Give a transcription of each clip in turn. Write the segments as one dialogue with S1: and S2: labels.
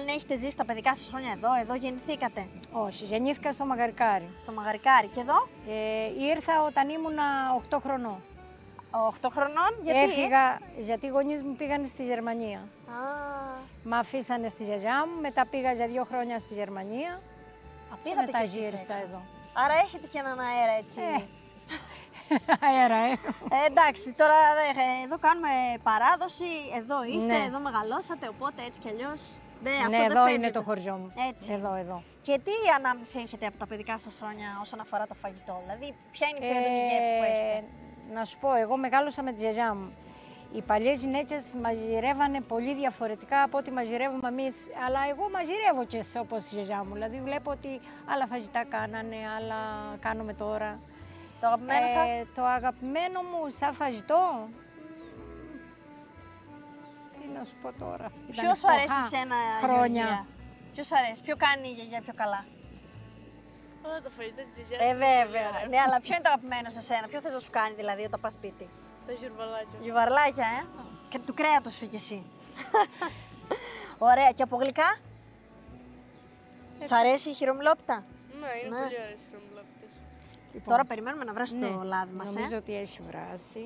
S1: έχετε ζήσει τα παιδικά σας χρόνια εδώ γεννηθήκατε?
S2: Όχι, γεννήθηκα στο Μαγαρικάρι.
S1: Στο Μαγαρικάρι. Και εδώ?
S2: Ήρθα όταν ήμουνα 8 χρονών.
S1: 8 χρονών, γιατί?
S2: Έφυγα γιατί οι γονείς μου πήγαν στη Γερμανία. Μ' αφήσανε στη γιαγιά μου, μετά πήγα για 2 χρόνια στη Γερμανία.
S1: Πήγατε
S2: μετά
S1: και εσείς
S2: γύρισα
S1: έξω.
S2: εδώ.
S1: Άρα έχετε και έναν αέρα έτσι.
S2: Αέρα,
S1: εντάξει, τώρα εδώ κάνουμε παράδοση, εδώ είστε,
S2: Ναι.
S1: εδώ μεγαλώσατε, οπότε έτσι κι αλλιώς.
S2: Ναι,
S1: αυτό δεν
S2: εδώ
S1: φεύγεται.
S2: είναι το χωριό μου.
S1: Έτσι.
S2: Εδώ.
S1: Και τι ανάμνηση έχετε από τα παιδικά σας χρόνια όσον αφορά το φαγητό, δηλαδή ποια είναι η πιο έντονη γεύση που έχετε?
S2: Να σου πω, εγώ μεγάλωσα με τη γιαγιά μου. Οι παλιές γυναίκες μαγειρεύανε πολύ διαφορετικά από ό,τι μαγειρεύουμε εμείς, αλλά εγώ μαγειρεύω και όπως η γιαγιά μου. Δηλαδή βλέπω ότι άλλα φαγητά κάνανε, άλλα κάνουμε τώρα.
S1: Το αγαπημένο σας?
S2: Το αγαπημένο μου σαν φαγητό, τι να σου πω τώρα.
S1: Ποιο σου αρέσει εσένα,
S2: χρόνια.
S1: Γεωργία? Ποιο σου αρέσει, ποιο κάνει η γιαγιά πιο καλά?
S3: Όλα τα φαγητά της γιαγιάς.
S1: Βέβαια. Ναι, αλλά ποιο είναι το αγαπημένο σε σένα, ποιο θες να σου κάνει δηλαδή όταν πας σπίτι?
S3: Τα γιουρβαλάκια.
S1: Γιουβαρλάκια, Και του κρέατος είσαι κι εσύ. Ωραία, και από γλυκά? Σ' αρέσει η χειρομυλόπιτα?
S3: Ναι, είναι
S1: Ναι.
S3: πολύ ωραίες οι χρωμολόπιτες.
S1: Τώρα περιμένουμε να βράσει το λάδι μας.
S2: Νομίζω ότι έχει βράσει.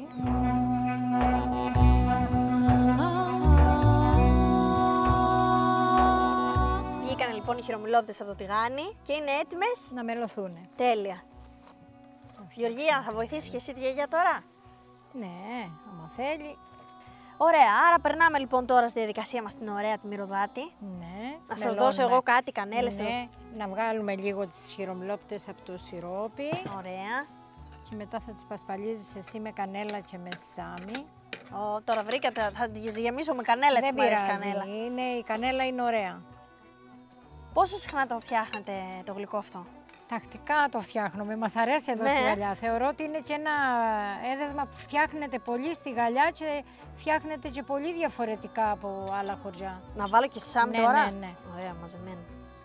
S1: Βγήκανε λοιπόν οι χειρομυλόπιτες από το τηγάνι και είναι έτοιμες.
S2: Να μελωθούνε.
S1: Τέλεια. Γεωργία, θα βοηθήσεις και εσύ τη γιαγιά τώρα?
S2: Ναι, άμα θέλει.
S1: Ωραία, άρα περνάμε λοιπόν τώρα στη διαδικασία μας την ωραία τη μυρωδάτη.
S2: Ναι.
S1: Να σας δώσω εγώ κάτι, κανέλες.
S2: Ναι, να βγάλουμε λίγο τις χειρομυλόπιτες από το σιρόπι
S1: Ωραία.
S2: και μετά θα τις πασπαλίζεις εσύ με κανέλα και με σάμι.
S1: Τώρα βρήκατε, θα τις γεμίσω με κανέλα, έτσι
S2: Δεν
S1: που μου αρέσει
S2: πειράζει,
S1: κανέλα.
S2: η κανέλα είναι ωραία.
S1: Πόσο συχνά το φτιάχνετε το γλυκό αυτό?
S2: Τακτικά το φτιάχνουμε, μας αρέσει εδώ στη Γαλλιά. Θεωρώ ότι είναι και ένα έδεσμα που φτιάχνεται πολύ στη Γαλλιά και φτιάχνεται και πολύ διαφορετικά από άλλα χωριά.
S1: Να βάλω και σάμι
S2: Ναι,
S1: τώρα?
S2: ναι.
S1: Ωραία, μαζεμένο.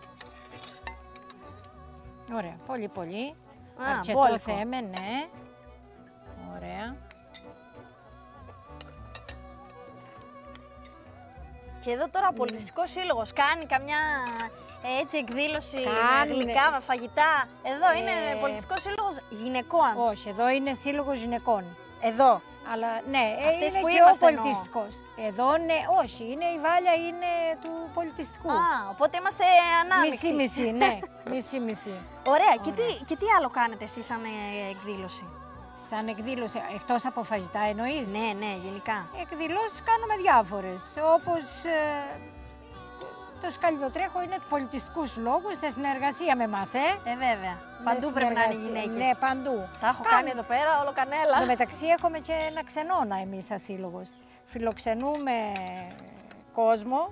S2: Ωραία, πολύ πολύ.
S1: Α,
S2: Αρκετό
S1: μπόλικο.
S2: θέμε, ναι. Ωραία.
S1: Και εδώ τώρα ο πολιτιστικός σύλλογος κάνει καμιά έτσι εκδήλωση
S2: Κάνει,
S1: με γλυκά,
S2: ναι.
S1: με φαγητά. Εδώ είναι πολιτιστικός σύλλογος γυναικών.
S2: Όχι, εδώ είναι σύλλογος γυναικών.
S1: Εδώ.
S2: Αλλά ναι,
S1: Αυτές
S2: είναι
S1: που
S2: και
S1: είμαστε
S2: ο πολιτιστικός. Εδώ ναι, όχι, είναι η Βάλια, είναι του πολιτιστικού.
S1: Οπότε είμαστε ανάμεικτοι.
S2: Μισή-μισή, ναι, μισή-μισή.
S1: Ωραία. Και τι άλλο κάνετε εσείς σαν εκδήλωση?
S2: Σαν εκδήλωση, εκτός από φαγητά εννοείς?
S1: Ναι, γενικά.
S2: Εκδηλώσεις κάνουμε διάφορες, όπως το σκαλιδοτρέχο είναι του πολιτιστικού συλλόγου σε συνεργασία με εμάς,
S1: Βέβαια. Παντού πρέπει να είναι οι γυναίκες.
S2: Ναι, παντού.
S1: Τα έχω κάνει εδώ πέρα, όλο κανέλα.
S2: Εν τω μεταξύ έχουμε και ένα ξενώνα εμείς σαν σύλλογος. Φιλοξενούμε κόσμο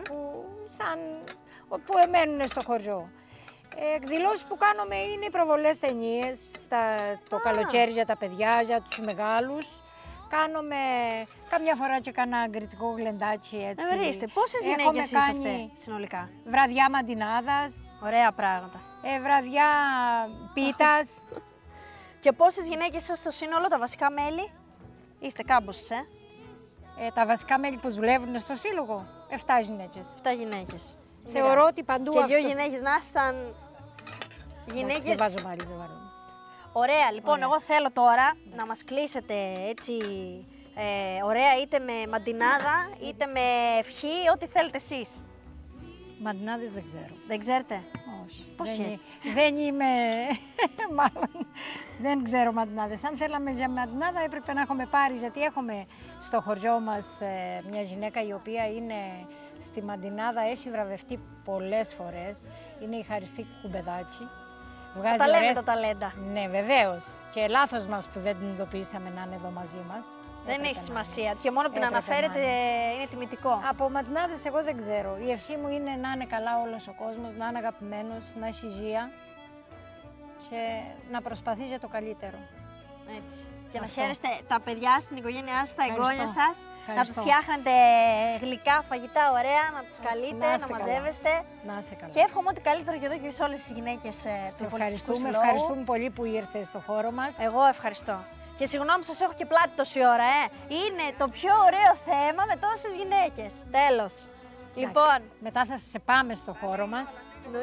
S2: που εμένουν στο χωριό. Εκδηλώσεις που κάνουμε είναι οι προβολές ταινίες, το καλοκαίρι για τα παιδιά, για τους μεγάλους. Κάνουμε καμιά φορά και κανένα αγκριτικό γλεντάκι έτσι.
S1: Ορίστε, πόσες γυναίκες είσαστε συνολικά?
S2: Βραδιά μαντινάδας,
S1: Ωραία πράγματα.
S2: βραδιά πίτας.
S1: Και πόσες γυναίκες είσαστε στο σύνολο, τα βασικά μέλη? Είστε κάμποσες,
S2: Τα βασικά μέλη που δουλεύουν στο σύλλογο, 7 γυναίκες.
S1: 7 γυναίκες.
S2: Θεωρώ ότι παντού
S1: Και
S2: αυτό...
S1: 2 γυναίκες να ήσταν γυναίκες.
S2: Δεν βάζω μάλι, δεν βάζω.
S1: Ωραία, λοιπόν, εγώ θέλω τώρα να μας κλείσετε έτσι ωραία, είτε με μαντινάδα, είτε με ευχή, ό,τι θέλετε εσείς.
S2: Μαντινάδες δεν ξέρω.
S1: Δεν ξέρετε?
S2: Όχι.
S1: Πώς
S2: δεν,
S1: και έτσι?
S2: Δεν είμαι... μάλλον, δεν ξέρω μαντινάδες. Αν θέλαμε για μαντινάδα έπρεπε να έχουμε πάρει, γιατί έχουμε στο χωριό μας μια γυναίκα η οποία είναι στη μαντινάδα, έχει βραβευτεί πολλές φορές. Είναι η Χαριστή Κουμπεδάκη. Βγάζει
S1: Τα λέμε
S2: ωραίες...
S1: τα ταλέντα.
S2: Ναι, βεβαίως. Και λάθος μας που δεν την ειδοποιήσαμε να είναι εδώ μαζί μας.
S1: Δεν
S2: Έπρεπε
S1: έχει
S2: να
S1: σημασία. Και μόνο που την
S2: Έπρεπε να
S1: αναφέρετε είναι τιμητικό.
S2: Από μαντινάδες εγώ δεν ξέρω. Η ευχή μου είναι να είναι καλά όλος ο κόσμος, να είναι αγαπημένος, να έχει υγεία και να προσπαθεί για το καλύτερο.
S1: Έτσι. Και να
S2: Αυτό.
S1: χαίρεστε τα παιδιά στην οικογένειά σας, τα εγγόνια
S2: Ευχαριστώ.
S1: σας, να τους
S2: Ευχαριστώ.
S1: φτιάχνετε γλυκά, φαγητά ωραία, να τους καλείτε, να
S2: είστε καλά.
S1: μαζεύεστε.
S2: Να είσαι καλά.
S1: Και εύχομαι ό,τι καλύτερο και εδώ και σε όλες τις γυναίκες του πολιτιστικού συλλόγου.
S2: Ευχαριστούμε πολύ που ήρθες στο χώρο μας.
S1: Εγώ ευχαριστώ. Και συγγνώμη που σας έχω και πλάτη τόση ώρα, Είναι το πιο ωραίο θέμα με τόσες γυναίκες. Τέλος. Λοιπόν,
S2: Μετά θα σε πάμε στο χώρο μας.